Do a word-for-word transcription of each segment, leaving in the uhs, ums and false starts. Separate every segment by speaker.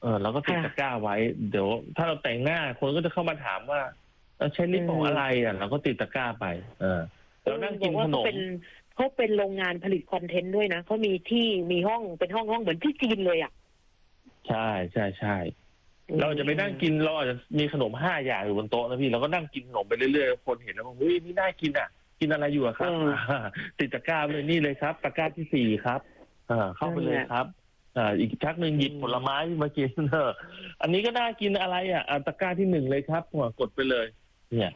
Speaker 1: อเราก็ติดตะกร้าไว้เดี๋ยวถ้าเราแต่งหน้าคนก็จะเข้ามาถามว่าใช้ลิปของอะไรอ่ะเราก็ติดตะกร้าไปเออเรานั่งกินขนม
Speaker 2: เขาเป็นโรงงานผลิตคอนเทนต์ด้วยนะเขามีที่มีห้องเป็นห้องห้องเหมือนที่จีนเลยอ่ะ
Speaker 1: ใช่ใช่ใช่เราจะไปนั่งกินเราอาจจะมีขนมห้าอย่างอยู่บนโต๊ะนะพี่เราก็นั่งกินขนมไปเรื่อยๆคนเห็นแล้วว่าเฮ้ยนี่น่ากินอ่ะกินอะไรอยู่อะครับติดตะกร้าเลยนี่เลยครับตะกร้าที่สี่ครับอ่าเข้าไปเลยครับอ่าอีกชักหนึ่งหยิบผลไม้มากินเอออันนี้ก็น่ากินอะไรอ่ะตะกร้าที่หนึ่งเลยครับกดไปเลยเนี่ย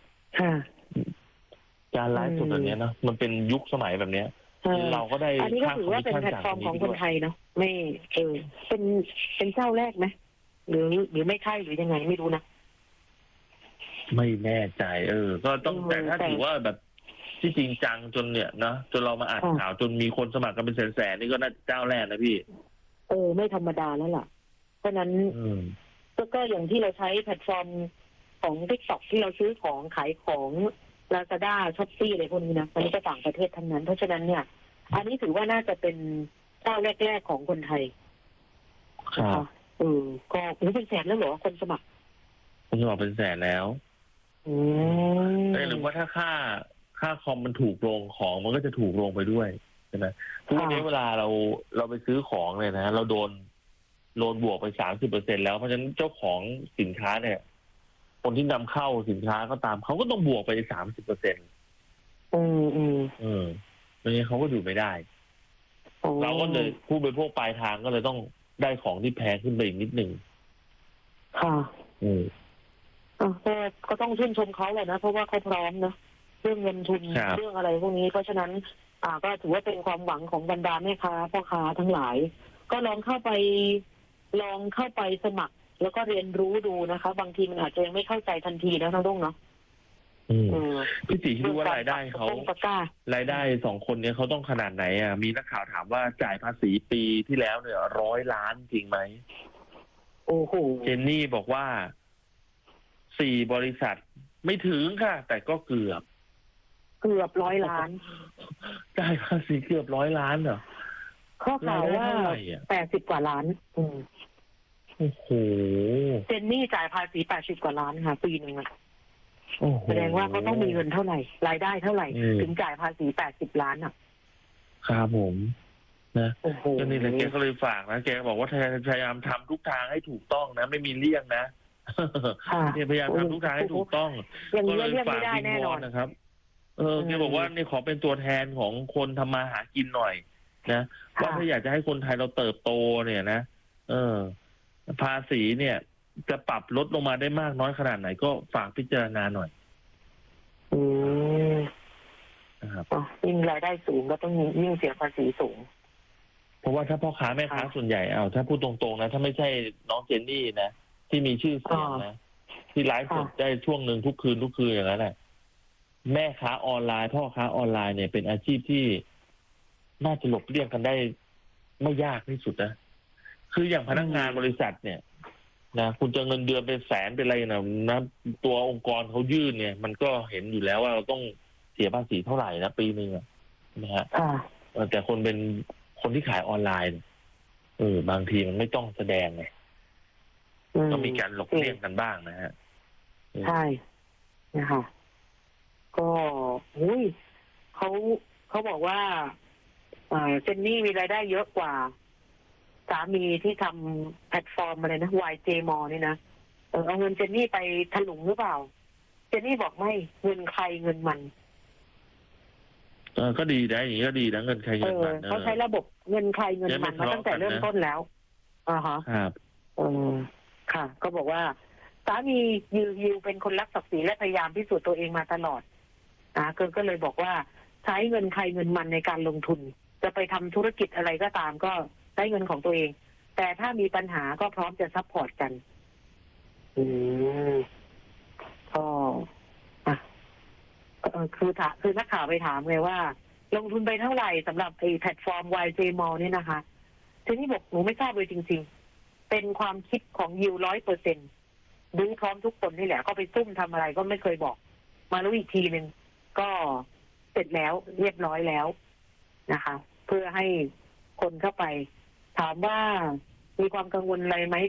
Speaker 1: การไลฟ์สดแบบนี้นะมันเป็นยุคสมัยแบบนี้เราก็ได้
Speaker 2: อันนี้ก็ถือว่าเป็นแพลตฟอร์มของคนไทยเนาะไม่เออเป็นเป็นเจ้าแรกไหมหรือหรือไม่ใช่หรือยังไงไม่รู้นะ
Speaker 1: ไม่แน่ใจเออก็ต้องแต่ถ้าถือว่าแบบที่จริงจังจนเนี่ยนะจนเรามาอ่านข่าวจนมีคนสมัครกันเป็นแสนๆนี่ก็น่าเจ้าแรกนะพี่
Speaker 2: เออไม่ธรรมดาแล้วล่ะเพราะนั้นก็ก็อย่างที่เราใช้แพลตฟอร์มของ TikTok ที่เราซื้อของขายของ Lazada Shopee อะไรพวกนี้นะมันก็ต่างประเทศทั้งนั้นเพราะฉะนั้นเนี่ยอันนี้ถือว่าน่าจะเป็นเจ้าแรกๆของคนไทย
Speaker 1: ครับ
Speaker 2: เออก็เป็นแสนแล้วเหรอคนสมัคร
Speaker 1: คนสมัครเป็นแสนแล้ว
Speaker 2: อืม
Speaker 1: หรือว่าถ้าค่าค่าคอมมันถูกลงของมันก็จะถูกลงไปด้วยใช่ไหมทุกวันนี้เวลาเราเราไปซื้อของเลยนะเราโดนโดนบวกไปสามสิบเปอร์เซ็นแล้วเพราะฉะนั้นเจ้าของสินค้าเนี่ยคนที่นำเข้าสินค้าก็ตามเขาก็ต้องบวกไปสามสิบเปอร์เซ็นต์
Speaker 2: อืมอืม
Speaker 1: เออไม่งั้นเขาก็อยู่ไม่ได้เราก็เลยผู้บริโภคปลายทางก็เลยต้องได้ของที่แพงขึ้นไปอีกนิดหนึ่ง
Speaker 2: ค่ะ
Speaker 1: อืม
Speaker 2: ก็ก็ต้องชื่นชมเขาเลยนะเพราะว่าเขาพร้อมนะเรื่องเงินทุนเรื่องอะไรพวกนี้เพราะฉะนั้นอ่าก็ถือว่าเป็นความหวังของบรรดาแม่ค้าพ่อค้าทั้งหลายก็ลองเข้าไปลองเข้าไปสมัครแล้วก็เรียนรู้ดูนะคะบางทีมันอาจจะยังไม่เข้าใจทันทีนะทั้งรุ่งเนาะ
Speaker 1: พี่ตีคิดว่ารายได้เขารายได้สองคนนี้เขาต้องขนาดไหนอ่ะมีนักข่าวถามว่าจ่ายภาษีปีที่แล้วเนี่ยร้อยล้านจริงไหม
Speaker 2: โอ้โห
Speaker 1: เจนนี่บอกว่าสี่บริษัทไม่ถึงค่ะแต่ก็เกือบ
Speaker 2: เกือบร้อยล้าน
Speaker 1: จ่ายภาษีเกือบร้อยล้านเหรอ
Speaker 2: ข้อข่าวว่าแปดสิบกว่าล้านอืม
Speaker 1: โอ้โห
Speaker 2: เจนนี่จ่ายภาษีแปดสิบกว่าล้านค่ะปีหนึ่งอ่ะแสดงว่าเขาต้องมีเงินเท่าไหร่รายได้เท่าไหร่ถึงจ่ายภาษีแปดสิบล้านอ่ะ
Speaker 1: ครับผมนะก็นี่แหละแกก็เลยฝากนะแกบอกว่าพยายามทำทุกทางให้ถูกต้องนะไม่มีเลี่ยงนะเนี่ยพยายามทำทุกทางให้ถูกต้อง
Speaker 2: ก็เลยฝากวิงวอน
Speaker 1: นะครับเออแกบอกว่านี่ขอเป็นตัวแทนของคนทำมาหากินหน่อยนะว่าถ้าอยากจะให้คนไทยเราเติบโตเนี่ยนะเออภาษีเนี่ยจะปรับลดลงมาได้มากน้อยขนาดไหนก็ฝากพิจารณาหน่อย
Speaker 2: อืม
Speaker 1: นะครับ
Speaker 2: ยิ่งรายได้สูงก็ต้องยิ่งเสียภาษีสูง
Speaker 1: เพราะว่าถ้าพ่อค้าแม่ค้าส่วนใหญ่เอาถ้าพูดตรงๆนะถ้าไม่ใช่น้องเจนนี่นะที่มีชื่อเสียงนะที่ไลฟ์สดได้ช่วงหนึ่งทุกคืนทุกคืนอย่างนั้นแหละแม่ค้าออนไลน์พ่อค้าออนไลน์เนี่ยเป็นอาชีพที่น่าจะหลบเลี่ยงกันได้ไม่ยากที่สุดนะคืออย่างพนักงานบริษัทเนี่ยนะคุณจะเงินเดือนเป็นแสนเป็นอะไรนะนะตัวองค์กรเขายื่นเนี่ยมันก็เห็นอยู่แล้วว่าเราต้องเสียภาษีเท่าไหร่นะปีนึงนะฮะแต่คนเป็นคนที่ขายออนไลน์เออบางทีมันไม่ต้องแสดงไงก็มีการหลบเลี่ยงกันบ้างนะฮะ
Speaker 2: ใช่นะคะก็อุ้ยเขาเขาบอกว่าเจนนี่มีรายได้เยอะกว่าสามีที่ทำแพลตฟอร์มอะไรนะ วาย เจ มอล นี่นะเออเอาเงินเจนนี่ไปถลุงหรือเปล่าเจนนี่บอกไม่เงินใครเงินมัน
Speaker 1: เออก็ดีนะอย่างนี้ก็ดีนะเงินใครเงินมัน
Speaker 2: เขาใช้ระบบเงินใครเงินมันมาตั้งแต่เริ่มต้นแล้วอ่าฮะ
Speaker 1: ครับ
Speaker 2: เออค่ะก็บอกว่าสามียูยูเป็นคนรักศักดิ์ศรีและพยายามพิสูจน์ตัวเองมาตลอดนะก็ก็เลยบอกว่าใช้เงินใครเงินมันในการลงทุนจะไปทำธุรกิจอะไรก็ตามก็ใช้เงินของตัวเองแต่ถ้ามีปัญหาก็พร้อมจะซัพพอร์ตกันอืมก็อ่ะคือถามคือนักข่าวไปถามไงว่าลงทุนไปเท่าไหร่สำหรับไอ้แพลตฟอร์ม วาย เจ มอล นี่นะคะทีนี้บอกหนูไม่ทราบเลยจริงๆเป็นความคิดของยิวร้อยเปอร์เซ็นต์ดูพร้อมทุกคนนี่แหละก็ไปซุ่มทำอะไรก็ไม่เคยบอกมารู้อีกทีหนึ่งก็เสร็จแล้วเรียบร้อยแล้วนะคะเพื่อให้คนเข้าไปถามว่ามีความกังวลอะไรไหม